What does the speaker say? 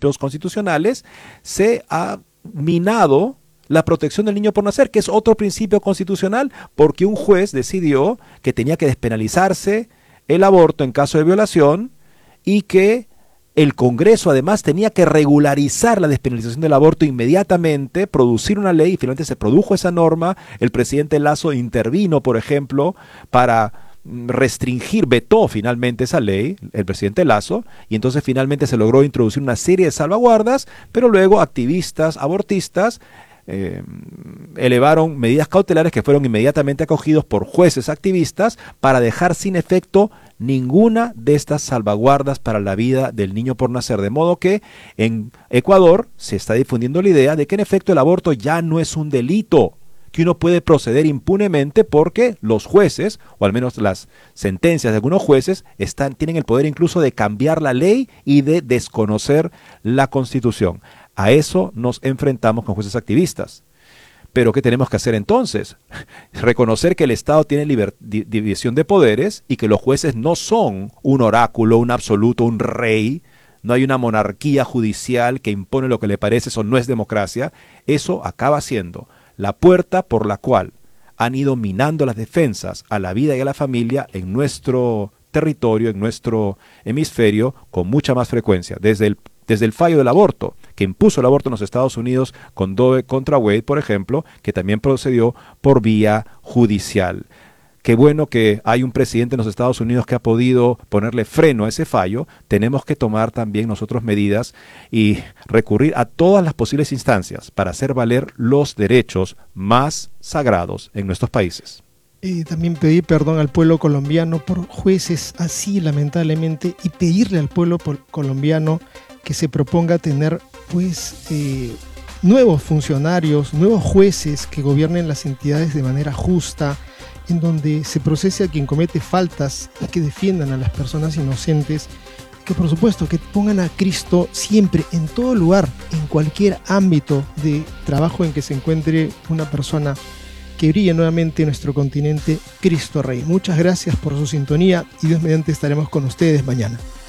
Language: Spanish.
principios constitucionales, se ha minado la protección del niño por nacer, que es otro principio constitucional, porque un juez decidió que tenía que despenalizarse el aborto en caso de violación y que el Congreso además tenía que regularizar la despenalización del aborto inmediatamente, producir una ley, y finalmente se produjo esa norma. El presidente Lasso intervino, por ejemplo, para restringir, vetó finalmente esa ley, el presidente Lasso, y entonces finalmente se logró introducir una serie de salvaguardas, pero luego activistas abortistas elevaron medidas cautelares que fueron inmediatamente acogidos por jueces activistas para dejar sin efecto ninguna de estas salvaguardas para la vida del niño por nacer, de modo que en Ecuador se está difundiendo la idea de que en efecto el aborto ya no es un delito, que uno puede proceder impunemente porque los jueces, o al menos las sentencias de algunos jueces, tienen el poder incluso de cambiar la ley y de desconocer la Constitución. A eso nos enfrentamos con jueces activistas. Pero ¿qué tenemos que hacer entonces? Reconocer que el Estado tiene división de poderes y que los jueces no son un oráculo, un absoluto, un rey. No hay una monarquía judicial que impone lo que le parece, eso no es democracia. Eso acaba siendo la puerta por la cual han ido minando las defensas a la vida y a la familia en nuestro territorio, en nuestro hemisferio, con mucha más frecuencia. Desde el fallo del aborto, que impuso el aborto en los Estados Unidos con Doe contra Wade, por ejemplo, que también procedió por vía judicial. Qué bueno que hay un presidente en los Estados Unidos que ha podido ponerle freno a ese fallo. Tenemos que tomar también nosotros medidas y recurrir a todas las posibles instancias para hacer valer los derechos más sagrados en nuestros países. También pedir perdón al pueblo colombiano por jueces así, lamentablemente, y pedirle al pueblo colombiano que se proponga tener nuevos funcionarios, nuevos jueces que gobiernen las entidades de manera justa, en donde se procese a quien comete faltas, que defiendan a las personas inocentes, que por supuesto que pongan a Cristo siempre, en todo lugar, en cualquier ámbito de trabajo en que se encuentre una persona, que brille nuevamente en nuestro continente, Cristo Rey. Muchas gracias por su sintonía y Dios mediante estaremos con ustedes mañana.